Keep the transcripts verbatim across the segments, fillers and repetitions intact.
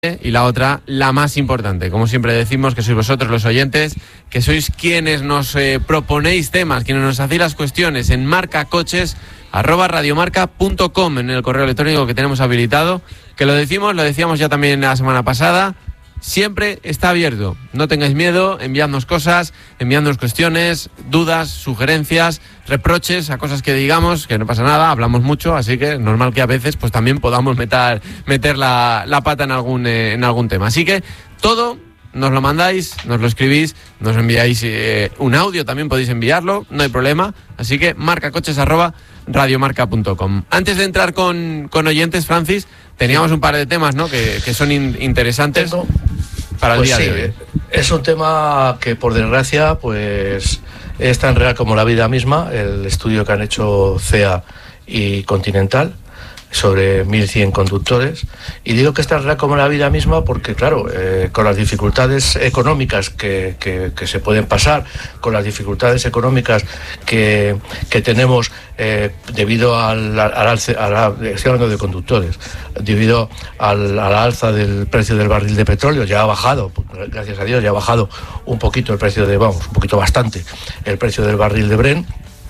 y la otra, la más importante. Como siempre decimos, que sois vosotros los oyentes, que sois quienes nos eh, proponéis temas, quienes nos hacéis las cuestiones en marcacoches arroba radiomarca punto com, en el correo electrónico que tenemos habilitado, que lo decimos, lo decíamos ya también la semana pasada, siempre está abierto. No tengáis miedo, enviadnos cosas, enviadnos cuestiones, dudas, sugerencias, reproches a cosas que digamos, que no pasa nada, hablamos mucho, así que es normal que a veces pues también podamos meter, meter la, la pata en algún, eh, en algún tema. Así que todo nos lo mandáis, nos lo escribís, nos enviáis eh, un audio, también podéis enviarlo, no hay problema. Así que marcacoches arroba radiomarca punto com. Antes de entrar con, con oyentes, Francis, teníamos un par de temas, ¿no?, que, que son in, interesantes Tengo, para el pues día sí, de hoy. Es un tema que, por desgracia, pues es tan real como la vida misma. El estudio que han hecho C E A y Continental sobre mil cien conductores, y digo que es tan real como la vida misma porque, claro, eh, con las dificultades económicas que, que, que se pueden pasar, con las dificultades económicas que, que tenemos eh, debido al, al alce, a la, estoy hablando de conductores, debido al, a la alza del precio del barril de petróleo. Ya ha bajado, gracias a Dios, ya ha bajado un poquito el precio de, vamos, un poquito bastante, el precio del barril de Brent.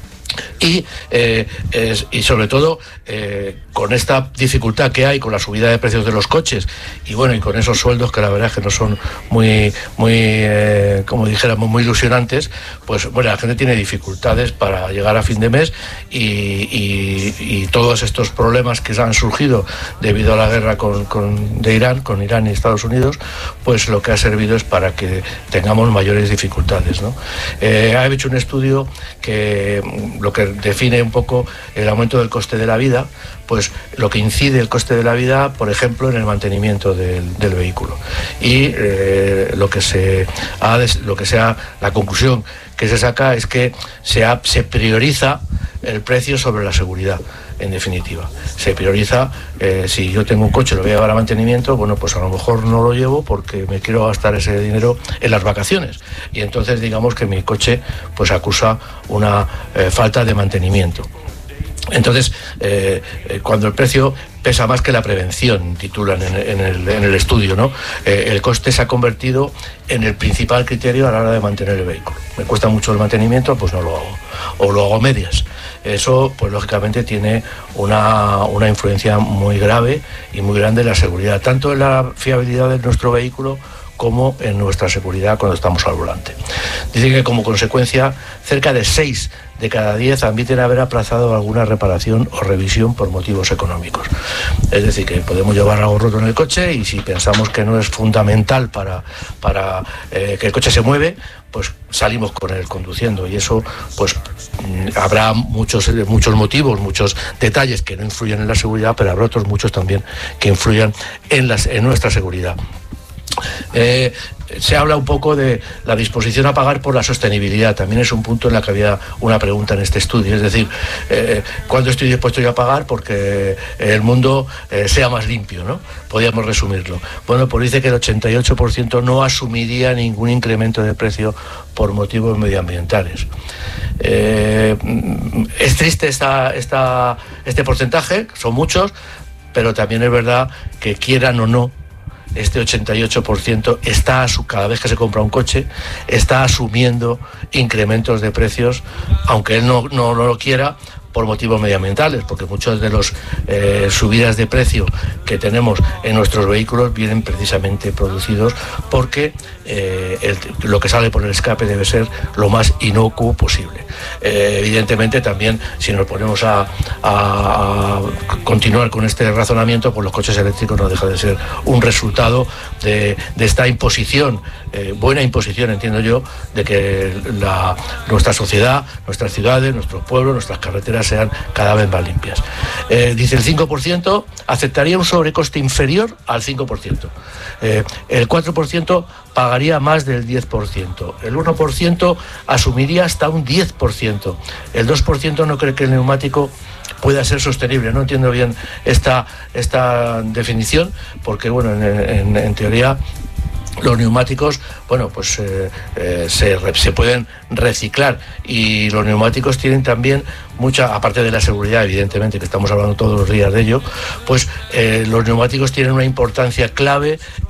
Y, eh, es, y sobre todo eh, con esta dificultad que hay con la subida de precios de los coches y bueno, y con esos sueldos que la verdad es que no son muy muy eh, como dijéramos, muy ilusionantes, pues bueno, la gente tiene dificultades para llegar a fin de mes y, y, y todos estos problemas que han surgido debido a la guerra con, con, de Irán, con Irán y Estados Unidos, pues lo que ha servido es para que tengamos mayores dificultades, ¿no? Eh, ha hecho un estudio que lo que define un poco el aumento del coste de la vida, pues lo que incide el coste de la vida, por ejemplo, en el mantenimiento del, del vehículo. Y eh, lo que se ha, lo que sea la conclusión que se saca es que se, ha, se prioriza el precio sobre la seguridad. En definitiva, se prioriza, eh, si yo tengo un coche, lo voy a llevar a mantenimiento, bueno, pues a lo mejor no lo llevo porque me quiero gastar ese dinero en las vacaciones. Y entonces digamos que mi coche pues acusa una eh, falta de mantenimiento. Entonces, eh, cuando el precio pesa más que la prevención, titulan en, en, el, en el estudio, ¿no? Eh, el coste se ha convertido en el principal criterio a la hora de mantener el vehículo. Me cuesta mucho el mantenimiento, pues no lo hago, o lo hago a medias. Eso, pues lógicamente, tiene una, una influencia muy grave y muy grande en la seguridad, tanto en la fiabilidad de nuestro vehículo como en nuestra seguridad cuando estamos al volante. Dicen que como consecuencia, cerca de seis de cada diez admiten haber aplazado alguna reparación o revisión por motivos económicos. Es decir, que podemos llevar algo roto en el coche y si pensamos que no es fundamental para, para eh, que el coche se mueve, pues salimos con él conduciendo, y eso pues habrá muchos, muchos motivos, muchos detalles que no influyen en la seguridad, pero habrá otros muchos también que influyan en, las, en nuestra seguridad. Eh, se habla un poco de la disposición a pagar por la sostenibilidad. También es un punto en el que había una pregunta en este estudio, es decir, eh, ¿cuándo estoy dispuesto yo a pagar porque el mundo eh, sea más limpio, ¿no? Podríamos resumirlo. Bueno, pues dice que el ochenta y ocho por ciento no asumiría ningún incremento de precio por motivos medioambientales. Eh, es triste esta, esta, este porcentaje, son muchos, pero también es verdad que, quieran o no, este ochenta y ocho por ciento está, cada vez que se compra un coche, está asumiendo incrementos de precios, aunque él no, no, no lo quiera, por motivos medioambientales, porque muchas de las eh, subidas de precio que tenemos en nuestros vehículos vienen precisamente producidos porque eh, el, lo que sale por el escape debe ser lo más inocuo posible. Eh, evidentemente también, si nos ponemos a, a, a continuar con este razonamiento, pues los coches eléctricos no dejan de ser un resultado de, de esta imposición, eh, buena imposición, entiendo yo, de que la, nuestra sociedad, nuestras ciudades, nuestros pueblos, nuestras carreteras sean cada vez más limpias. Eh, dice el cinco por ciento aceptaría un sobrecoste inferior al cinco por ciento. Eh, el cuatro por ciento pagaría más del diez por ciento. El uno por ciento asumiría hasta un diez por ciento. El dos por ciento no cree que el neumático pueda ser sostenible. No entiendo bien esta, esta definición, porque bueno, en, en, en teoría Los neumáticos, bueno, pues eh, eh, se, se pueden reciclar, y los neumáticos tienen también mucha, aparte de la seguridad, evidentemente, que estamos hablando todos los días de ello, pues eh, los neumáticos tienen una importancia clave